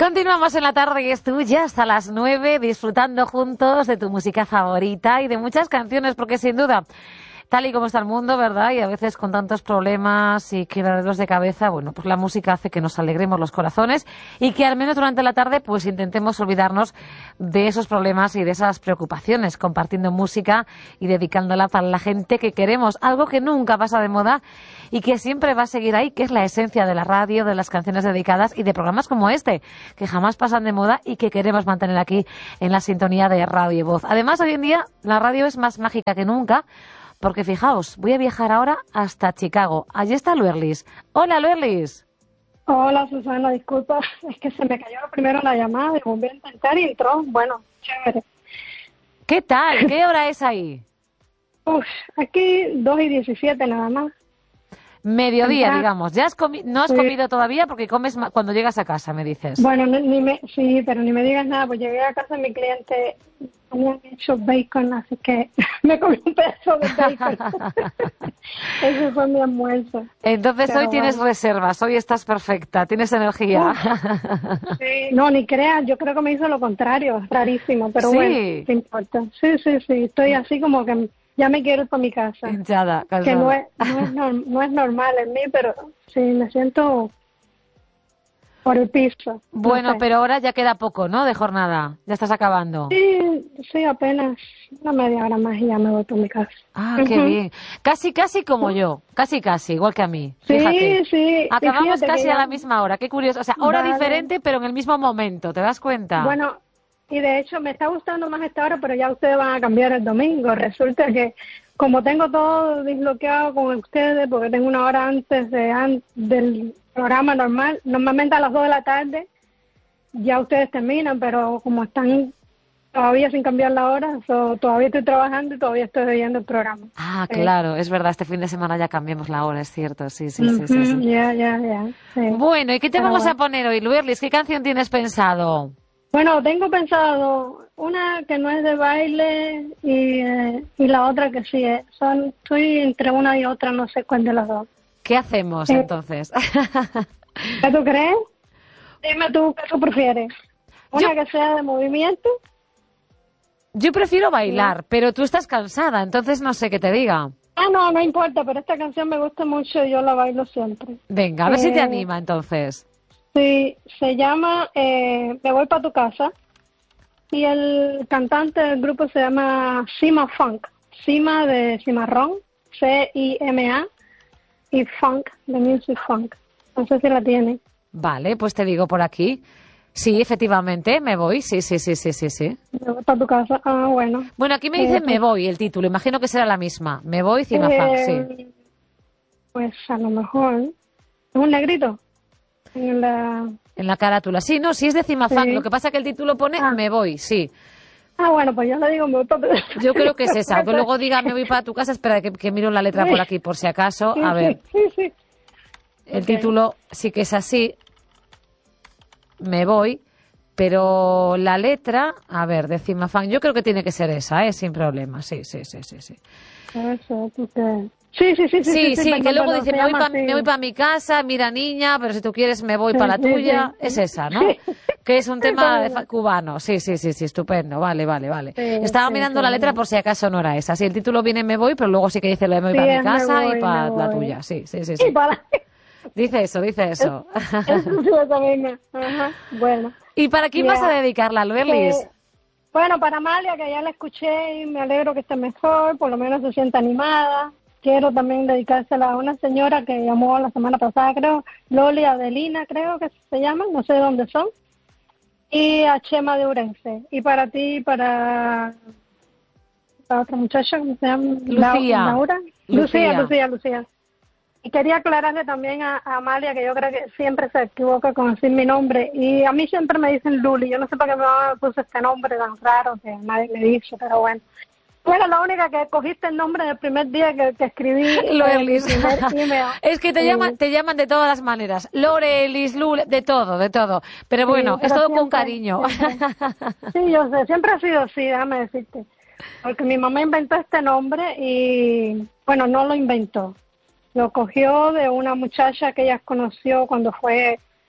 Continuamos en la tarde y es tuya hasta las 9, disfrutando juntos de tu música favorita y de muchas canciones, porque sin duda, tal y como está el mundo, ¿verdad? Y a veces con tantos problemas y quebraderos de cabeza, bueno, pues la música hace que nos alegremos los corazones y que al menos durante la tarde pues intentemos olvidarnos de esos problemas y de esas preocupaciones, compartiendo música y dedicándola para la gente que queremos, algo que nunca pasa de moda y que siempre va a seguir ahí, que es la esencia de la radio, de las canciones dedicadas y de programas como este, que jamás pasan de moda y que queremos mantener aquí en la sintonía de Radio Voz. Además, hoy en día la radio es más mágica que nunca, porque fijaos, voy a viajar ahora hasta Chicago. Allí está Luerlis. Hola, Luerlis. Hola, Susana, disculpa, es que se me cayó primero la llamada y volví a intentar y entró. Bueno, chévere. ¿Qué tal? ¿Qué hora es ahí? Aquí 2:17 nada más. Mediodía, digamos. ¿Ya no has comido todavía? Porque comes cuando llegas a casa, me dices. Bueno, sí, pero ni me digas nada, pues llegué a casa de mi cliente, habían hecho bacon, así que me comí un pedazo de bacon. Ese fue mi almuerzo. Entonces pero hoy tienes reservas, hoy estás perfecta, tienes energía. Sí, no, ni creas, yo creo que me hizo lo contrario, es rarísimo, pero bueno, ¿qué importa? Sí, estoy así como que ya me quiero ir para mi casa. Hinchada, cansada. Que no es normal en mí, pero sí, me siento por el piso. Bueno, no sé. Pero ahora ya queda poco, ¿no?, de jornada. Ya estás acabando. Sí, apenas una media hora más y ya me voy para mi casa. Qué bien. Casi como yo. Casi, igual que a mí. Fíjate. Sí. Acabamos casi a la misma hora. Qué curioso. O sea, hora diferente, pero en el mismo momento. ¿Te das cuenta? Bueno, y de hecho me está gustando más esta hora, pero ya ustedes van a cambiar el domingo. Resulta que como tengo todo desbloqueado con ustedes, porque tengo una hora antes del programa normal, normalmente a las 2 de la tarde ya ustedes terminan, pero como están todavía sin cambiar la hora, todavía estoy trabajando y todavía estoy oyendo el programa. Claro, es verdad, este fin de semana ya cambiamos la hora, es cierto, sí. Sí. Bueno, ¿y qué te vamos a poner hoy, Luerlis? ¿Qué canción tienes pensado? Bueno, tengo pensado una que no es de baile y la otra que sí es. Estoy entre una y otra, no sé cuál de las dos. ¿Qué hacemos entonces? ¿Qué tú crees? Dime tú, ¿qué tú prefieres? ¿Una que sea de movimiento? Yo prefiero bailar, pero tú estás cansada, entonces no sé qué te diga. No importa, pero esta canción me gusta mucho y yo la bailo siempre. Venga, a ver si te anima entonces. Sí, se llama Me voy para tu casa y el cantante del grupo se llama Cima Funk. Cima de cimarrón, C-I-M-A, y Funk, de Music Funk. No sé si la tiene. Vale, pues te digo por aquí. Sí, efectivamente, me voy, sí. Me voy para tu casa, bueno. Bueno, aquí me dice Me voy, el título, imagino que será la misma. Me voy, Cima Funk, sí. Pues a lo mejor. ¿Es un negrito? En la carátula. Sí, no, sí es de Cima Funk. Lo que pasa es que el título pone Me voy, sí. Bueno, pues yo le digo Me voy para tu casa. Yo creo que es esa. Que luego diga Me voy para tu casa. Espera, que miro la letra por aquí, por si acaso. A ver. Sí. El título sí que es así. Me voy. Pero la letra, a ver, de Cima Funk, yo creo que tiene que ser esa, sin problema. Sí. Eso, Sí, que luego dice, me voy para mi casa, mira niña, pero si tú quieres me voy para la tuya. Es esa, ¿no? Que es un tema cubano. Sí, estupendo. Vale. Estaba mirando la letra por si acaso no era esa. Sí, el título viene Me voy, pero luego sí que dice lo de Me voy para mi casa y para la tuya. Sí. Dice eso. Eso también. Bueno. ¿Y para quién vas a dedicarla, Luerlis? Bueno, para Amalia, que ya la escuché y me alegro que esté mejor, por lo menos se siente animada. Quiero también dedicársela a una señora que llamó la semana pasada, creo, Loli Adelina, creo que se llama, no sé de dónde son, y a Chema de Urense. Y para ti, para la otra muchacha, ¿cómo se llama? Lucía. Lucía. Y quería aclararle también a Amalia, que yo creo que siempre se equivoca con decir mi nombre, y a mí siempre me dicen Luli, yo no sé para qué me puso este nombre tan raro que nadie me dice, pero bueno. Tú eres la única que cogiste el nombre del primer día que escribí Lorelis. Es que te llaman de todas las maneras. Lorelis, Lule, de todo. Pero bueno, es todo con cariño. Sí, yo sé, siempre ha sido así, déjame decirte. Porque mi mamá inventó este nombre y, bueno, no lo inventó. Lo cogió de una muchacha que ella conoció cuando fue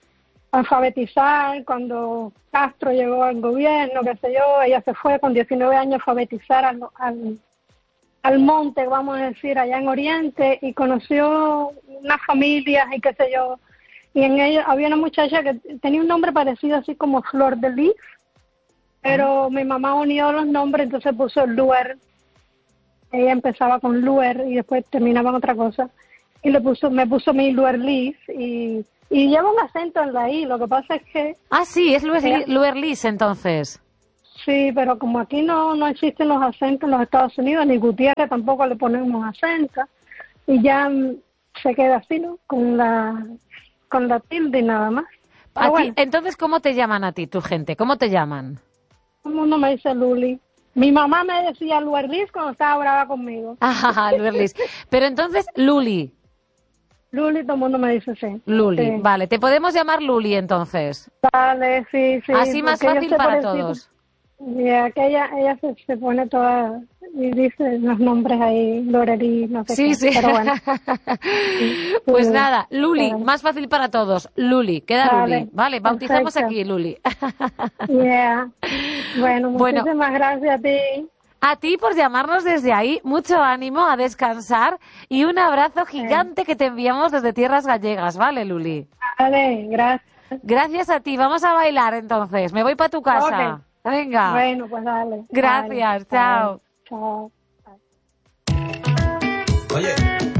alfabetizar cuando Castro llegó al gobierno, qué sé yo. Ella se fue con 19 años a alfabetizar al monte, vamos a decir, allá en Oriente, y conoció unas familias y qué sé yo. Y en ella había una muchacha que tenía un nombre parecido así como Flor de Lis, pero mi mamá unió los nombres, entonces puso Luer. Ella empezaba con Luer y después terminaba en otra cosa. Y me puso mi Luer Lis y lleva un acento en la I. Lo que pasa es que... Ah, sí, es Luerlis entonces. Sí, pero como aquí no existen los acentos en los Estados Unidos, ni Gutiérrez tampoco le ponemos acento, y ya se queda así, ¿no? Con la tilde y nada más. Pero bueno, Entonces, ¿cómo te llaman a ti, tu gente? ¿Cómo te llaman? todo el mundo me dice Luli. Mi mamá me decía Luerlis cuando estaba brava conmigo. Ah, Luerlis. Pero entonces, Luli. Luli, todo el mundo me dice sí. Luli, Sí. vale. Te podemos llamar Luli entonces. Vale, sí. Así más porque yo fácil sé para por todos. Que ella se pone toda y dice los nombres ahí, Lorelí, no sé Sí, qué. sí. Pero bueno. Pues Sí, nada, Luli, claro. más fácil para todos. Luli, queda Vale, Luli. Vale, bautizamos perfecto. aquí, Luli. Yeah. Bueno, Bueno, muchísimas gracias a ti. a ti por llamarnos desde ahí, mucho ánimo a descansar y un abrazo gigante que te enviamos desde tierras gallegas, ¿vale, Luli? Vale, gracias. Gracias a ti, vamos a bailar entonces. Me voy para tu casa. Ok. Venga. Bueno, pues dale. Gracias, Vale, chao. chao. Oye.